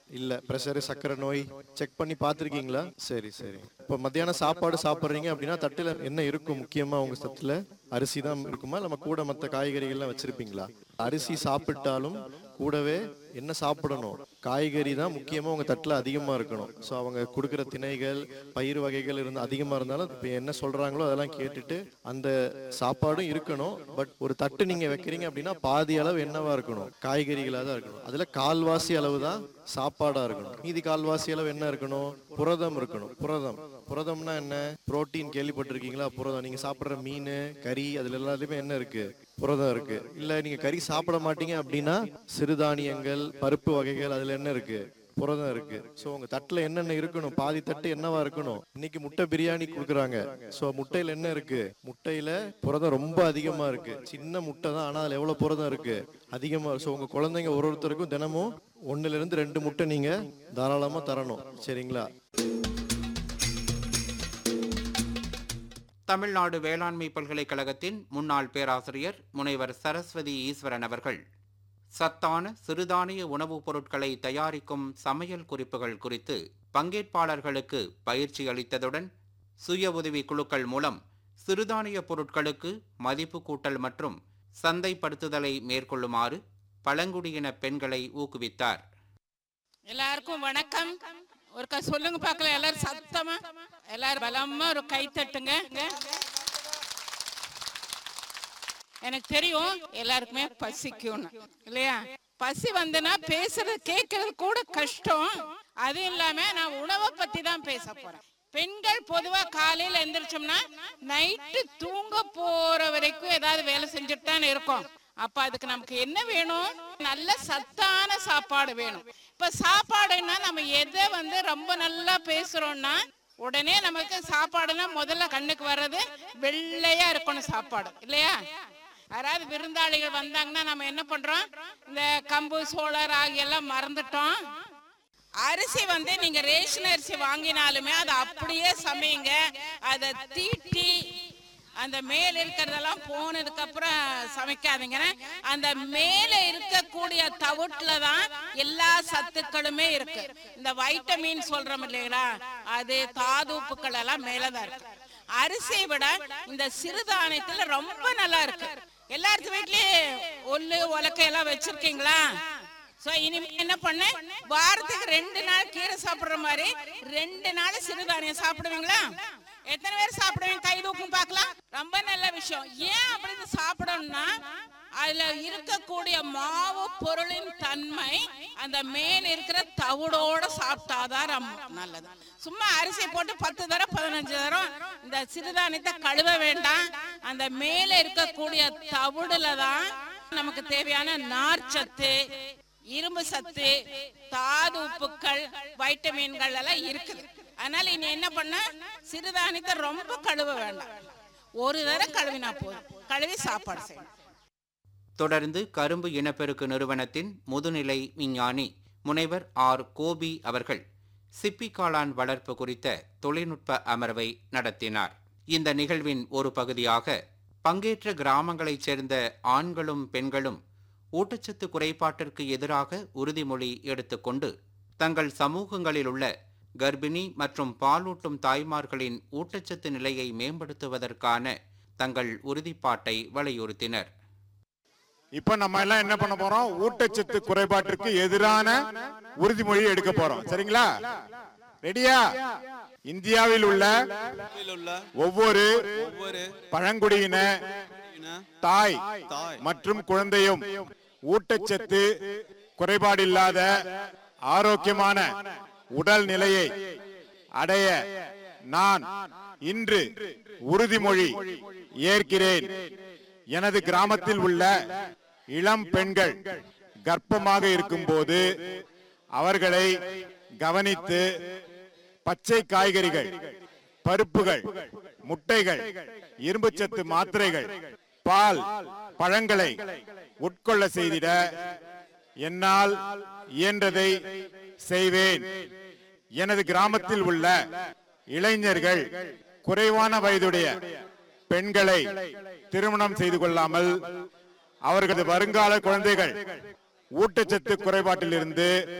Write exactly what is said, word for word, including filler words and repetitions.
இல்ல பிரஷர், சக்கரை நோய் செக் பண்ணி பார்த்துருக்கீங்களா? சரி சரி. இப்போ மத்தியானம் சாப்பாடு சாப்பிட்றீங்க அப்படின்னா தட்டுல என்ன இருக்கும்? முக்கியமா உங்க தட்டுல அரிசி தான் இருக்குமா, நம்ம கூட மற்ற காய்கறிகள்லாம் வச்சிருப்பீங்களா? அரிசி சாப்பிட்டாலும் கூடவே என்ன சாப்பிடணும்? காய்கறி தான் முக்கியமா உங்க தட்டுல அதிகமா இருக்கணும். ஸோ அவங்க கொடுக்குற திணைகள், பயிர் வகைகள் இருந்து அதிகமா இருந்தாலும் இப்போ என்ன சொல்றாங்களோ அதெல்லாம் கேட்டுட்டு அந்த சாப்பாடும் இருக்கணும். பட் ஒரு தட்டு நீங்க வைக்கிறீங்க அப்படின்னா பாதி அளவு என்னவா இருக்கணும்? காய்கறிகளாக தான் இருக்கணும். அதுல கால்வாசி அளவு தான் சாப்பாடா இருக்கணும். மீதி கால்வாசி அளவு என்ன இருக்கணும்? புரதம் இருக்கணும். புரதம் புரதம்னா என்ன? புரோட்டீன் கேள்விப்பட்டிருக்கீங்களா? புரதம் நீங்க சாப்பிட்ற மீன், கறி அதுல எல்லாத்துலயுமே என்ன இருக்கு? புரதம் இருக்கு. இல்ல நீங்க கறி சாப்பிட மாட்டீங்க அப்படின்னா சிறுதானியங்கள், பருப்பு வகைகள் அதுல என்ன இருக்கு? புரதம் இருக்கு. சோ உங்க தட்டுல என்னென்ன இருக்கணும்? பாதி தட்டு என்னவா இருக்கணும்? இன்னைக்கு முட்டை பிரியாணி கொடுக்குறாங்க. சோ முட்டையில என்ன இருக்கு? முட்டையில புரதம் ரொம்ப அதிகமா இருக்கு. சின்ன முட்டை தான், ஆனா அதுல எவ்வளவு புரதம் இருக்கு? அதிகமா. சோ உங்க குழந்தைங்க ஒரு ஒருத்தருக்கும் தினமும் ஒண்ணுல இருந்து ரெண்டு முட்டை நீங்க தாராளமா தரணும். சரிங்களா? தமிழ்நாடு வேளாண்மை பல்கலைக்கழகத்தின் முன்னாள் பேராசிரியர் முனைவர் சரஸ்வதி ஈஸ்வரன் அவர்கள் சத்தான சிறுதானிய உணவுப் பொருட்களை தயாரிக்கும் சமையல் குறிப்புகள் குறித்து பங்கேற்பாளர்களுக்கு பயிற்சி அளித்ததுடன் சுய உதவி குழுக்கள் மூலம் சிறுதானிய பொருட்களுக்கு மதிப்பு கூட்டல் மற்றும் சந்தைப்படுத்துதலை மேற்கொள்ளுமாறு பழங்குடியின பெண்களை ஊக்குவித்தார். எல்லாருக்கும் வணக்கம். ஒருக்கா சொல்லுங்க பார்க்கலாம், எல்லாரும் சத்தமா, எல்லாரும் பலமா ஒரு கை தட்டுங்க. எனக்கு தெரியும் எல்லாருக்குமே பசிக்கும் இல்லையா? பசி வந்துன்னா பேசுறது கேட்கறது கூட கஷ்டம். அது இல்லாம நான் உணவை பத்தி தான் பேச போறேன். பெண்கள் பொதுவா காலையில எந்திரிச்சோம்னா நைட்டு தூங்க போற வரைக்கும் ஏதாவது வேலை செஞ்சுட்டு தான் இருக்கோம். அப்ப அதுக்கு நமக்கு என்ன வேணும்? நல்ல சத்தான சாப்பாடு வேணும். இப்ப சாப்பாடுன்னா நம்ம எதை வந்து ரொம்ப நல்லா பேசுறோம்னா உடனே நமக்கு சாப்பாடுனா முதல்ல கண்ணுக்கு வர்றது வெள்ளையா இருக்கணும் சாப்பாடு இல்லையா? யாராவது விருந்தாளிகள் வந்தாங்கன்னா நம்ம என்ன பண்றோம்? இந்த கம்பு, சோள, ராகி எல்லாம் மறந்துட்டோம். அரிசி வந்து நீங்க ரேஷன் அரிசி வாங்கினாலுமே அதை அப்படியே சமைங்க. அதை தீட்டி அந்த மேல இருக்கிறதெல்லாம் போனதுக்கு அப்புறம் சமைக்காதீங்க. அந்த மேல இருக்கக்கூடிய தவிட்டுல தான் எல்லா சத்துக்களுமே இருக்கு. இந்த வைட்டமின் சொல்றோம் இல்லைங்களா, அது தாதுப்புக்கள் எல்லாம் மேலதான் இருக்கு. அரிசியை விட இந்த சிறுதானியத்துல ரொம்ப நல்லா இருக்கு. எல்லாத்து வீட்லயே ஒல்லு உலக்கை எல்லாம் வச்சிருக்கீங்களா? சோ இனிமே என்ன பண்ண, வாரத்துக்கு ரெண்டு நாள் கீரை சாப்பிடுற மாதிரி ரெண்டு நாள் சிறுதானியம் சாப்பிடுவீங்களா? எத்தனை பேர் சாப்பிடுவீங்க? கை தூக்கும் பார்க்கலாம். ரொம்ப நல்ல விஷயம். ஏன் அப்படி சாப்பிடணும்னா அதுல இருக்கக்கூடிய மாவு பொருளின் தன்மை அந்த மேல இருக்கிற தவிடோட சாப்பிட்டாதான் ரொம்ப நல்லது. சும்மா அரிசி போட்டு பத்து தரம் பதினஞ்சு தரம் இந்த சிறுதானியத்தை கழுவ வேண்டாம். அந்த மேல இருக்கக்கூடிய தவிடுல தான் நமக்கு தேவையான நார்ச்சத்து, இரும்பு சத்து, தாது உப்புக்கள், வைட்டமின்கள் எல்லாம் இருக்குது. அதனால இனி என்ன பண்ண, சிறுதானியத்தை ரொம்ப கழுவ வேண்டாம். ஒரு தடவை கழுவினா போதும். கழுவி சாப்பாடு செய்யணும். தொடர்ந்து கரும்பு இனப்பெருக்கு நிறுவனத்தின் முதுநிலை விஞ்ஞானி முனைவர் ஆர் கோபி அவர்கள் சிப்பி காளான் வளர்ப்பு குறித்த தொழில்நுட்ப அமர்வை நடத்தினார். இந்த நிகழ்வின் ஒரு பகுதியாக பங்கேற்ற கிராமங்களைச் சேர்ந்த ஆண்களும் பெண்களும் ஊட்டச்சத்து குறைபாட்டிற்கு எதிராக உறுதிமொழி எடுத்துக்கொண்டு தங்கள் சமூகங்களில் உள்ள கர்ப்பிணி மற்றும் பாலூட்டும் தாய்மார்களின் ஊட்டச்சத்து நிலையை மேம்படுத்துவதற்கான தங்கள் உறுதிப்பாட்டை வலியுறுத்தினர். இப்ப நம்ம எல்லாம் என்ன பண்ண போறோம்? ஊட்டச்சத்து குறைபாட்டிற்கு எதிரான உறுதிமொழி எடுக்க போறோம். சரிங்களா? ரெடியா? இந்தியாவில் உள்ள ஒவ்வொரு பழங்குடியின தாய் மற்றும் குழந்தையும் ஊட்டச்சத்து குறைபாடில்லாத ஆரோக்கியமான உடல் நிலையை அடைய நான் இன்று உறுதிமொழி ஏற்கிறேன். எனது கிராமத்தில் உள்ள இளம் பெண்கள் கர்ப்பமாக இருக்கும் போது அவர்களை கவனித்து பச்சை காய்கறிகள், பருப்புகள், முட்டைகள், இரும்புச்சத்து மாத்திரைகள், பால், பழங்களை உட்கொள்ள செய்திட என்னால் இயன்றதை செய்வேன். எனது கிராமத்தில் உள்ள இளைஞர்கள் குறைவான வயதுடைய பெண்களை திருமணம் செய்து கொள்ளாமல் அவர்களது வருங்கால குழந்தைகள் ஊட்டச்சத்து குறைபாட்டிலிருந்து